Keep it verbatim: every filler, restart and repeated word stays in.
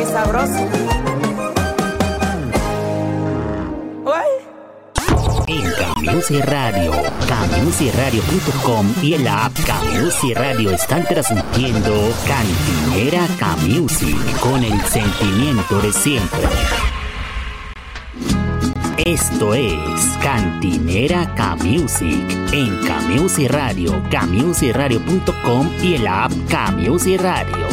muy sabroso. En Camusi Radio, camusi radio punto com y en la app Camusi Radio están transmitiendo Cantinera Camusi con el sentimiento de siempre. Esto es Cantinera Camusic en Camusi Radio, camusi radio punto com y en la app Camusi Radio.